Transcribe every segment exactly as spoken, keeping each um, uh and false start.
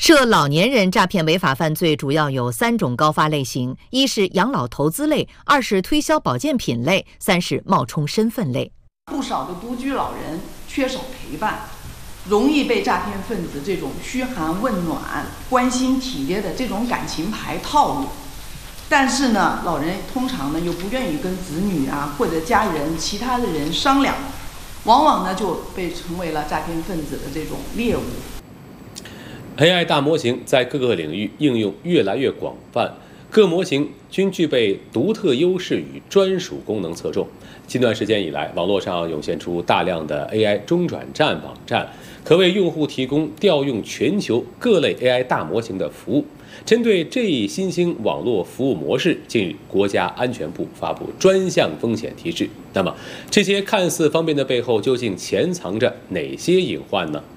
涉老年人诈骗违法犯罪主要有三种高发类型：一是养老投资类，二是推销保健品类，三是冒充身份类。 不少的独居老人缺少陪伴，容易被诈骗分子这种嘘寒问暖、关心体贴的这种感情牌套路。但是呢，老人通常呢又不愿意跟子女啊或者家人、其他的人商量，往往呢就被成为了诈骗分子的这种猎物。 A I 大模型在各个领域应用越来越广泛，各模型均具备独特优势与专属功能侧重。近段时间以来，网络上涌现出大量的 A I 中转站网站，可为用户提供调用全球各类 A I 大模型的服务。针对这一新兴网络服务模式，近日国家安全部发布专项风险提示。那么，这些看似方便的背后，究竟潜藏着哪些隐患呢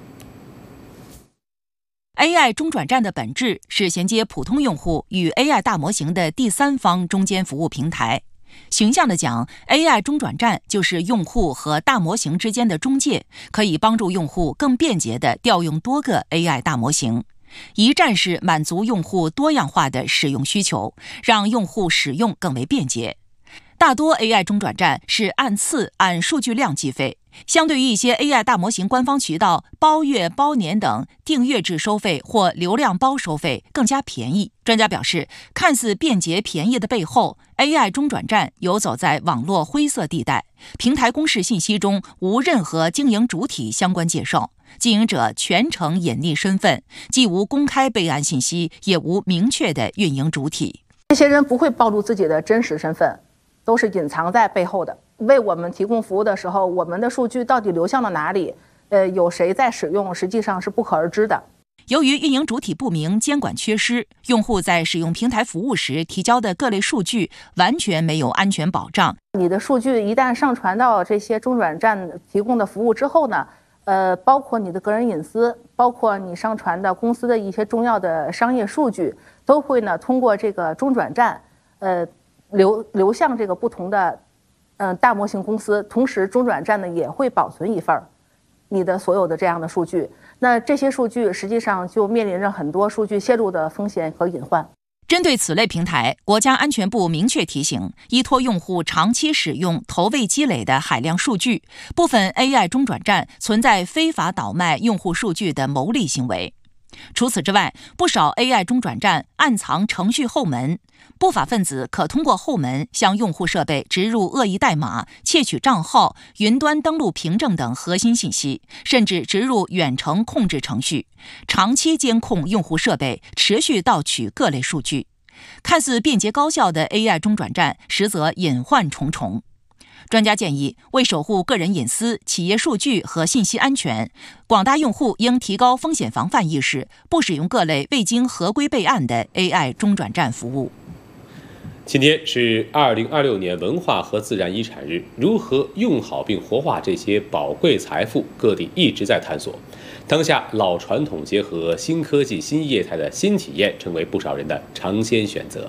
？A I 中转站的本质是衔接普通用户与 A I 大模型的第三方中间服务平台。形象地讲 ，A I 中转站就是用户和大模型之间的中介，可以帮助用户更便捷地调用多个 A I 大模型，一站式满足用户多样化的使用需求，让用户使用更为便捷。大多 A I 中转站是按次按数据量计费，相对于一些 A I 大模型官方渠道包月、包年等订阅制收费或流量包收费更加便宜。专家表示，看似便捷便宜的背后 ，A I 中转站游走在网络灰色地带，平台公示信息中无任何经营主体相关介绍，经营者全程隐匿身份，既无公开备案信息，也无明确的运营主体。 这些人不会暴露自己的真实身份，都是隐藏在背后的。为我们提供服务的时候，我们的数据到底流向了哪里？呃，有谁在使用，实际上是不可而知的。 由于运营主体不明、监管缺失，用户在使用平台服务时提交的各类数据完全没有安全保障。 你的数据一旦上传到这些中转站提供的服务之后呢，呃，包括你的个人隐私，包括你上传的公司的一些重要的商业数据，都会呢通过这个中转站，呃，流流向这个不同的。嗯，大模型公司，同时中转站呢也会保存一份你的所有的这样的数据。那这些数据实际上就面临着很多数据泄露的风险和隐患。 针对此类平台，国家安全部明确提醒，依托用户长期使用投喂积累的海量数据，部分 A I 中转站存在非法倒卖用户数据的牟利行为。除此之外，不少 A I 中转站暗藏程序后门，不法分子可通过后门向用户设备植入恶意代码、窃取账号、云端登录凭证等核心信息，甚至植入远程控制程序，长期监控用户设备，持续盗取各类数据。看似便捷高效的 A I 中转站，实则隐患重重。专家建议，为守护个人隐私、企业数据和信息安全，广大用户应提高风险防范意识，不使用各类未经合规备案的 A I 中转站服务。 今天是二零二六年文化和自然遗产日，如何用好并活化这些宝贵财富，各地一直在探索。当下老传统结合新科技新业态的新体验，成为不少人的尝鲜选择。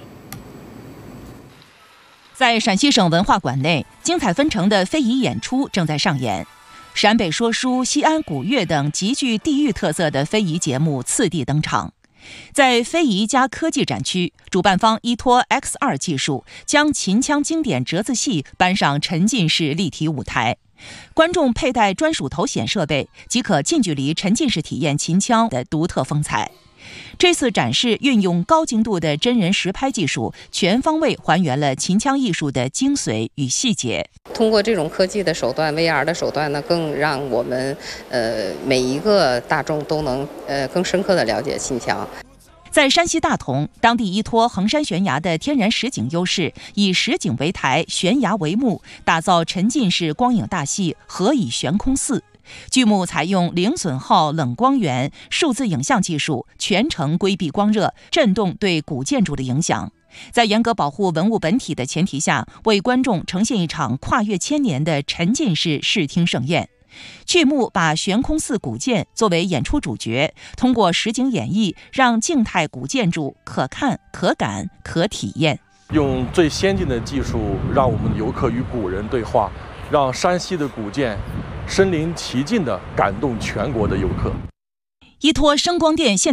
在陕西省文化馆内，精彩纷呈的非遗演出正在上演。陕北说书、西安古乐等极具地域特色的非遗节目次第登场。在非遗加科技展区，主办方依托 X 二 技术，将秦腔经典折子戏搬上沉浸式立体舞台。观众佩戴专属头显设备，即可近距离沉浸式体验秦腔的独特风采。这次展示运用高精度的真人实拍技术，全方位还原了秦腔艺术的精髓与细节。 通过这种科技的手段 V R 的手段呢，更让我们呃每一个大众都能呃更深刻地了解秦腔。 在山西大同，当地依托衡山悬崖的天然实景优势，以实景为台，悬崖为幕，打造沉浸式光影大戏《何以悬空寺》。剧目采用零损耗冷光源数字影像技术，全程规避光热、震动对古建筑的影响，在严格保护文物本体的前提下，为观众呈现一场跨越千年的沉浸式视听盛宴。剧目把悬空寺古建作为演出主角，通过实景演绎，让静态古建筑可看、可感、可体验。 用最先进的技术，让我们的游客与古人对话，让山西的古建身临其境地感动全国的游客。 依托声光电现